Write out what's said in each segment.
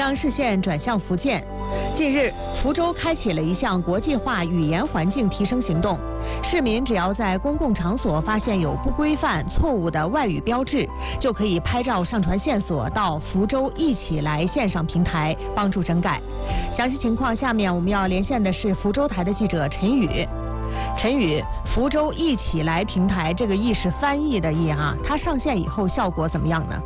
将视线转向福建。近日，福州开启了一项国际化语言环境提升行动。市民只要在公共场所发现有不规范、错误的外语标志，就可以拍照上传线索到福州一起来线上平台，帮助整改。详细情况，下面我们要连线的是福州台的记者陈宇。陈宇，福州一起来平台这个“译”是翻译的“译”哈，它上线以后效果怎么样呢？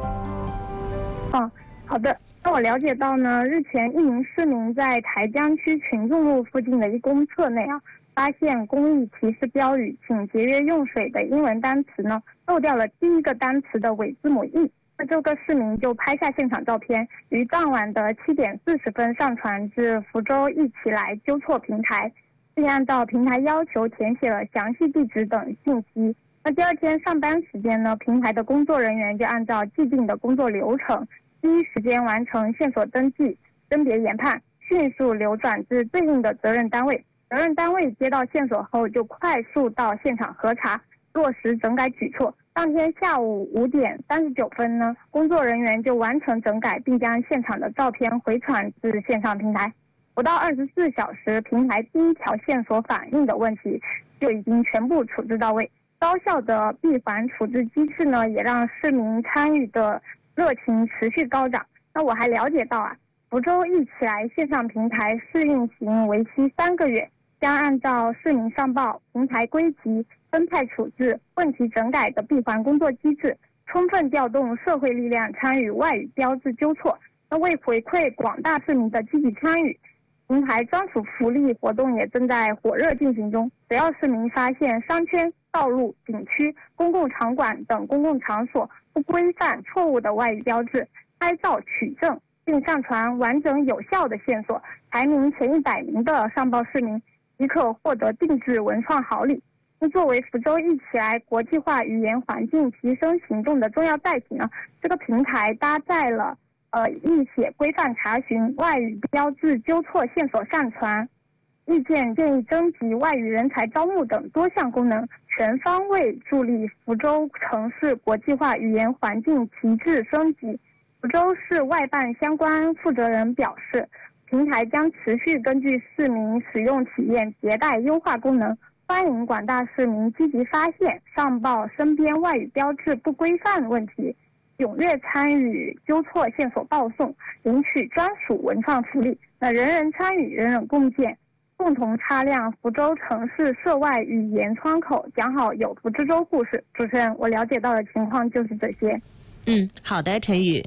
好的。那我了解到呢，日前一名市民在台江区群众路附近的一公厕内发现公益提示标语“请节约用水”的英文单词呢漏掉了第一个单词的尾字母 E。那这个市民就拍下现场照片，于当晚的7点40分上传至福州一起来纠错平台，并按照平台要求填写了详细地址等信息。那第二天上班时间呢，平台的工作人员就按照既定的工作流程，第一时间完成线索登记、甄别研判，迅速流转至对应的责任单位。责任单位接到线索后，就快速到现场核查，落实整改举措。当天下午5点39分呢，工作人员就完成整改，并将现场的照片回传至线上平台。不到24小时，平台第一条线索反映的问题就已经全部处置到位。高效的闭环处置机制呢，也让市民参与的热情持续高涨。那我还了解到福州一起来线上平台试运行为期3个月，将按照市民上报、平台归集、分派处置、问题整改的闭环工作机制，充分调动社会力量参与外语标志纠错。那为回馈广大市民的积极参与，平台专属福利活动也正在火热进行中。只要市民发现商圈、道路、景区、公共场馆等公共场所不规范、错误的外语标志，拍照取证并上传完整有效的线索，排名前100名的上报市民即可获得定制文创好礼。那作为福州一起来国际化语言环境提升行动的重要载体呢，这个平台搭载了译写规范查询、外语标志纠错线索上传、意见建议征集、外语人才招募等多项功能，全方位助力福州城市国际化语言环境提质升级。福州市外办相关负责人表示，平台将持续根据市民使用体验迭代优化功能，欢迎广大市民积极发现、上报身边外语标志不规范问题，踊跃参与纠错线索报送，领取专属文创福利。那人人参与，人人共建，共同擦亮福州城市涉外语言窗口，讲好有福之州故事。主持人，我了解到的情况就是这些。 好的，陈宇。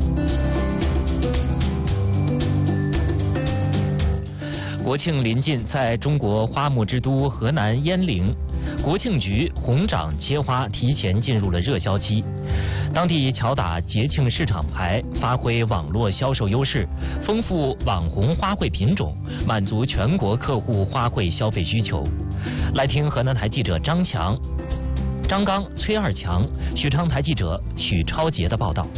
国庆临近，在中国花木之都河南鄢陵，国庆局红掌切花提前进入了热销期。当地巧打节庆市场牌，发挥网络销售优势，丰富网红花卉品种，满足全国客户花卉消费需求。来听河南台记者张刚、崔二强、许昌台记者许超杰的报道。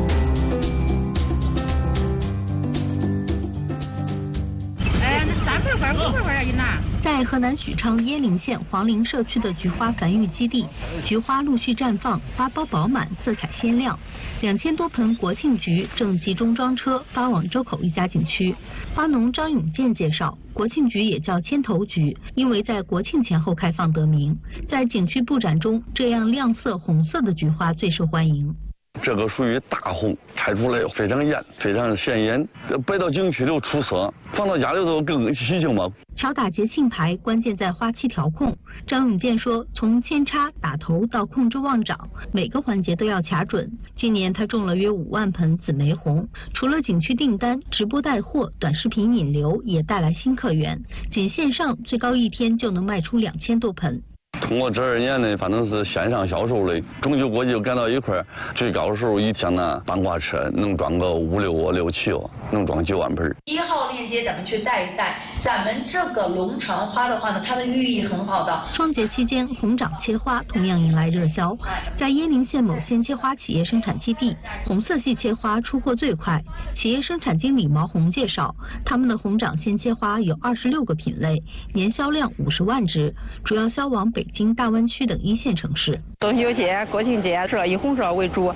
在河南许昌鄢陵县黄陵社区的菊花繁育基地，菊花陆续绽放，花苞饱满，色彩鲜亮。2000多盆国庆菊正集中装车发往周口一家景区。花农张永健介绍，国庆菊也叫千头菊，因为在国庆前后开放得名。在景区布展中，这样亮色红色的菊花最受欢迎。 这个属于大红，拍出来非常艳，非常显眼，摆到景区里出色，放到家里头更喜庆嘛。 巧打节庆牌关键在花期调控。张永健说，从扦插、打头到控制旺长，每个环节都要卡准。今年他种了约5万盆紫玫红，除了景区订单，直播带货、短视频引流也带来新客源。仅线上最高一天就能卖出2000多盆。 通过这2年呢，反正是线上销售的，中秋国际赶到一块，最高的时候一天呢，半挂车能装个5、6、7，能装9万盆。 1号链接咱们去带一带，咱们这个龙船花的话呢，它的寓意很好的。 双节期间，红掌切花同样迎来热销。在鄢陵县某鲜切花企业生产基地，红色系切花出货最快。企业生产经理毛红介绍，他们的红掌鲜切花有26个品类，年销量50万只，主要销往北京、大湾区等1线城市。 中秋节、国庆节是以红色为主，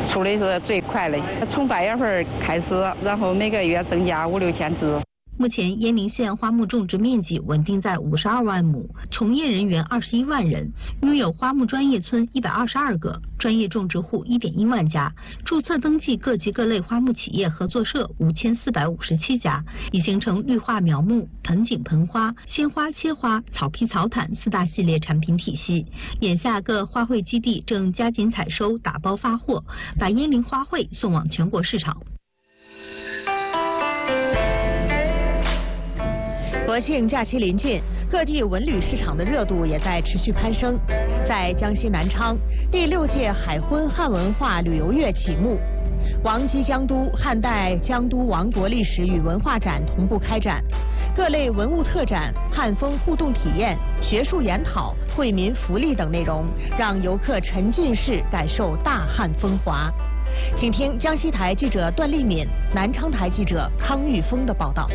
出的是最快的，从8月份开始，然后每个月增加5、6千只。 目前鄢陵县花木种植面积稳定在52万亩，从业人员21万人，拥有花木专业村122个，专业种植户1.1万家，注册登记各级各类花木企业合作社5457家，已形成绿化苗木、盆景盆花、鲜花切花、草坯草毯4大系列产品体系。眼下各花卉基地正加紧采收、打包发货，把鄢陵花卉送往全国市场。 国庆假期临近，各地文旅市场的热度也在持续攀升。在江西南昌，第6届海昏汉文化旅游月启幕，王畿江都汉代江都王国历史与文化展同步开展，各类文物特展、汉风互动体验、学术研讨、惠民福利等内容，让游客沉浸式感受大汉风华。请听江西台记者段丽敏、南昌台记者康玉峰的报道。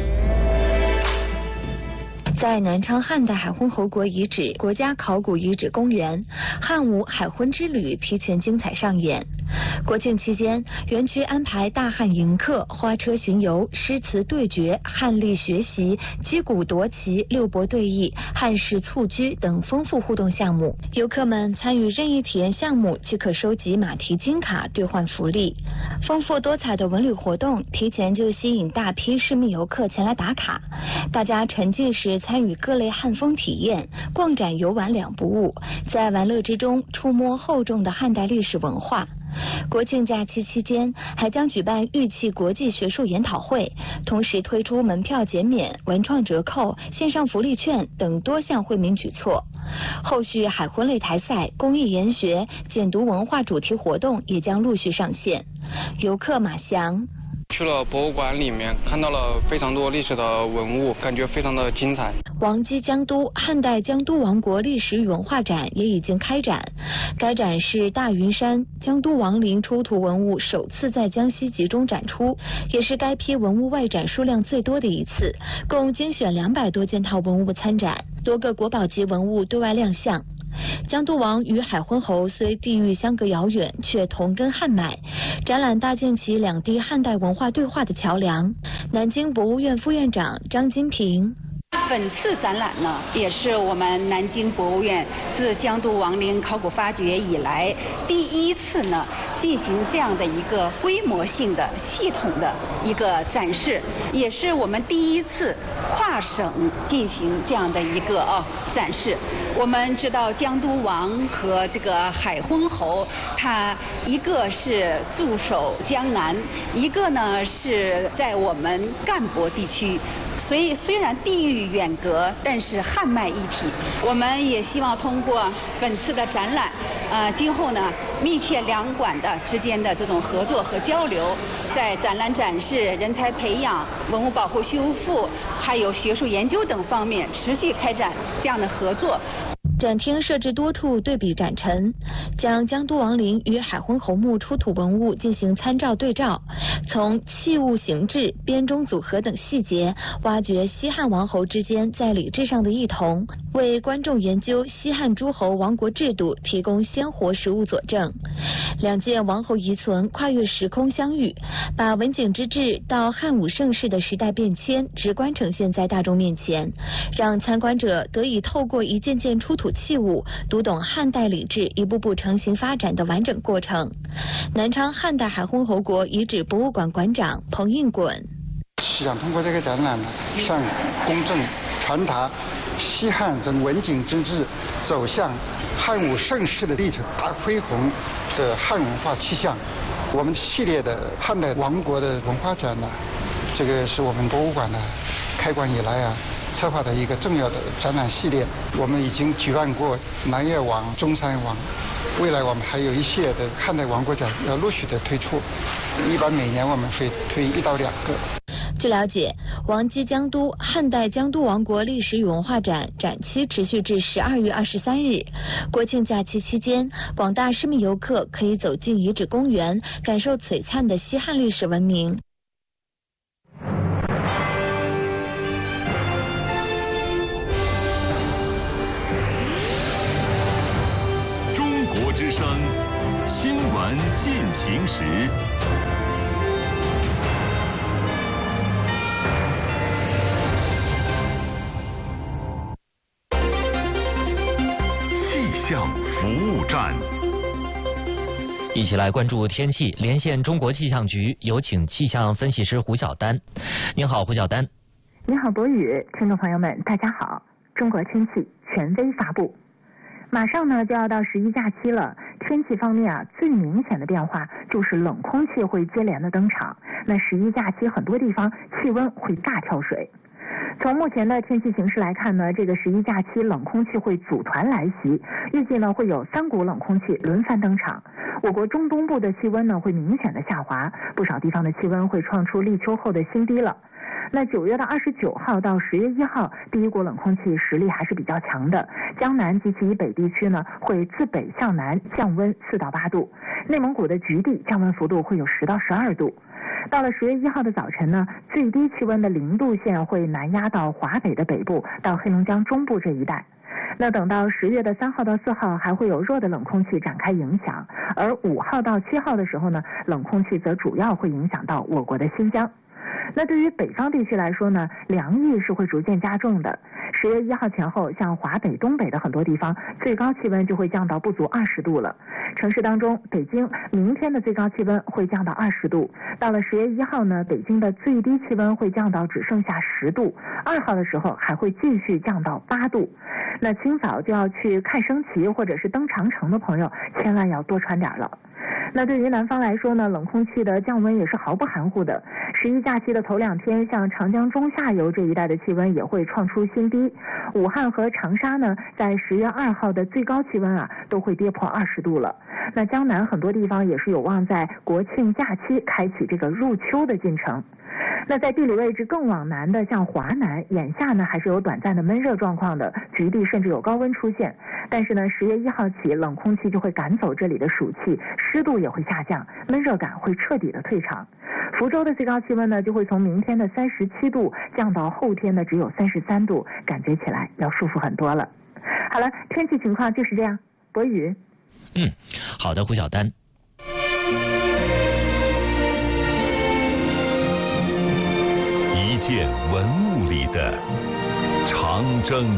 在南昌汉代海昏侯国遗址国家考古遗址公园，汉武海昏之旅提前精彩上演。国庆期间，园区安排大汉迎客、花车巡游、诗词对决、汉历学习、击鼓夺旗、六博对弈、汉式蹴鞠等丰富互动项目。游客们参与任意体验项目即可收集马蹄金卡兑换福利。丰富多彩的文旅活动提前就吸引大批市民游客前来打卡，大家沉浸式参与各类汉风体验，逛展游玩两不误，在玩乐之中触摸厚重的汉代历史文化。国庆假期期间，还将举办玉器国际学术研讨会，同时推出门票减免、文创折扣、线上福利券等多项惠民举措。后续海昏擂台赛、公益研学、简读文化主题活动也将陆续上线。游客马翔。 去了博物馆里面，看到了非常多历史的文物，感觉非常的精彩。 王畿江都汉代江都王国历史与文化展也已经开展，该展是大云山江都王陵出土文物首次在江西集中展出，也是该批文物外展数量最多的一次，共精选200多件套文物参展，多个国宝级文物对外亮相。江都王与海昏侯虽地域相隔遥远，却同根汉脉。展览搭建起两地汉代文化对话的桥梁。南京博物院副院长张金平。 本次展览呢，也是我们南京博物院自江都王陵考古发掘以来第一次呢进行这样的一个规模性的、系统的一个展示，也是我们第一次跨省进行这样的一个展示。我们知道江都王和这个海昏侯，他一个是驻守江南，一个呢是在我们赣博地区。所以虽然地域远隔，但是汉脉一体。我们也希望通过本次的展览，今后呢密切两馆的之间的这种合作和交流，在展览展示、人才培养、文物保护修复，还有学术研究等方面持续开展这样的合作。 展厅设置多处对比展陈，将江都王陵与海昏侯墓出土文物进行参照对照，从器物形制、编钟组合等细节挖掘西汉王侯之间在礼制上的异同，为观众研究西汉诸侯王国制度提供鲜活实物佐证。两件王侯遗存跨越时空相遇，把文景之治到汉武盛世的时代变迁直观呈现在大众面前，让参观者得以透过一件件出土器物，读懂汉代礼制一步步成型发展的完整过程。南昌汉代海昏侯国遗址博物馆馆长彭应滚想通过这个展览呢，向公众传达西汉从文景之治走向汉武盛世的历程，大恢宏的汉文化气象。我们系列的汉代王国的文化展呢，这个是我们博物馆呢开馆以来策划的一个重要的展览系列。我们已经举办过南越王、中山王，未来我们还有一系列的汉代王国展要陆续的推出，一般每年我们会推1到2个。 据了解，王畿江都汉代江都王国历史与文化展展期持续至12月23日。国庆假期期间，广大市民游客可以走进遗址公园，感受璀璨的西汉历史文明。 中国之声新闻进行时。气象服务站。 一起来关注天气，连线中国气象局，有请气象分析师胡晓丹。您好，胡晓丹。 您好，博宇，听众朋友们，大家好。中国天气权威发布，马上呢就要到11假期了。天气方面啊，最明显的变化就是冷空气会接连的登场。那11假期很多地方气温会大跳水。从目前的天气形势来看呢，这个11假期冷空气会组团来袭，预计呢会有3股冷空气轮番登场。我国中东部的气温呢会明显的下滑，不少地方的气温会创出立秋后的新低了。那9月的29号到10月1号，第一股冷空气实力还是比较强的，江南及其以北地区呢会自北向南降温4到8度，内蒙古的局地降温幅度会有10到12度。到了10月1号的早晨呢，最低气温的0度线会南压到华北的北部到黑龙江中部这一带。那等到10月的3号到4号还会有弱的冷空气展开影响，而5号到7号的时候呢，冷空气则主要会影响到我国的新疆。那对于北方地区来说呢，凉意是会逐渐加重的。10月1号前后，像华北、东北的很多地方，最高气温就会降到不足20度了。城市当中，北京明天的最高气温会降到20度。到了10月1号呢，北京的最低气温会降到只剩下10度。2号的时候还会继续降到8度。那清早就要去看升旗或者是登长城的朋友，千万要多穿点了。那对于南方来说呢，冷空气的降温也是毫不含糊的。11假期的头2天，像长江中下游这一带的气温也会创出新低。武汉和长沙呢，在10月2号的最高气温啊，都会跌破20度了。那江南很多地方也是有望在国庆假期开启这个入秋的进程。那在地理位置更往南的，像华南，眼下呢还是有短暂的闷热状况的，局地甚至有高温出现。但是呢，10月1号起，冷空气就会赶走这里的暑气，湿度也会下降，闷热感会彻底的退场。福州的最高气温呢，就会从明天的37度降到后天的只有33度，感觉起来要舒服很多了。好了，天气情况就是这样。博宇。 好的，胡晓丹。 一件文物里的长征。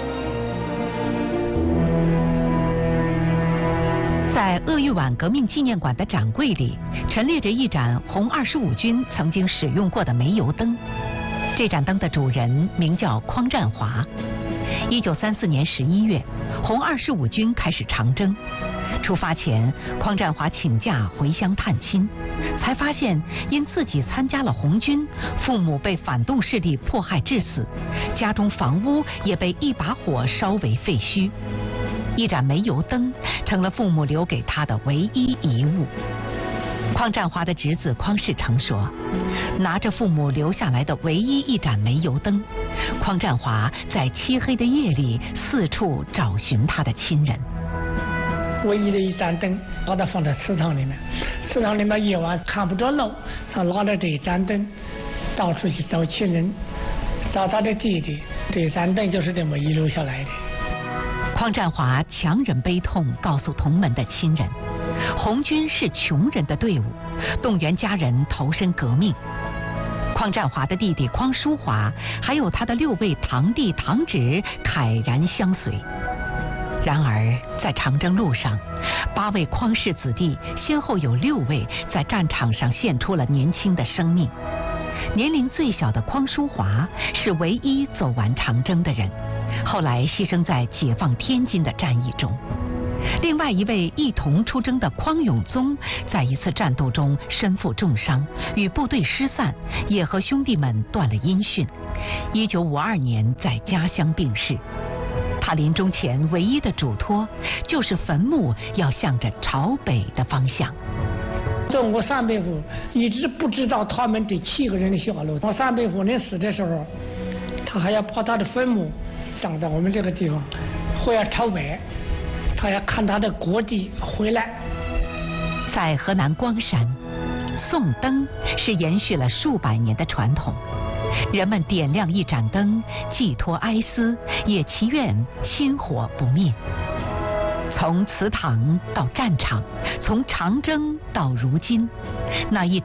在鄂豫皖革命纪念馆的展柜里，陈列着一盏红25军曾经使用过的煤油灯。这盏灯的主人名叫匡占华。1934年11月，红25军开始长征。出发前，匡占华请假回乡探亲，才发现因自己参加了红军，父母被反动势力迫害致死，家中房屋也被一把火烧为废墟。一盏煤油灯成了父母留给他的唯一遗物。匡占华的侄子匡世成说，拿着父母留下来的唯一一盏煤油灯，匡占华在漆黑的夜里四处找寻他的亲人。 唯一的一盏灯，把它放在祠堂里面，祠堂里面夜晚看不着路，他拿着这一盏灯到处去找亲人，找他的弟弟，这盏灯就是这么遗留下来的。 匡占华强忍悲痛告诉同门的亲人，红军是穷人的队伍，动员家人投身革命。匡占华的弟弟匡淑华还有他的6位堂弟堂侄慨然相随。然而在长征路上，8位匡氏子弟先后有6位在战场上献出了年轻的生命。年龄最小的匡淑华是唯一走完长征的人，后来牺牲在解放天津的战役中。另外一位一同出征的匡永宗，在一次战斗中身负重伤，与部队失散，也和兄弟们断了音讯。1952年在家乡病逝。他临终前唯一的嘱托，就是坟墓要向着朝北的方向。 中国三伯父一直不知道他们这7个人的下落。我三伯父临死的时候，他还要把他的坟墓葬到我们这个地方，会要朝北，他要看他的国弟回来。 在河南光山，送灯是延续了数百年的传统。人们点亮一盏灯，寄托哀思，也祈愿薪火不灭。 从祠堂到战场，从长征到如今，那一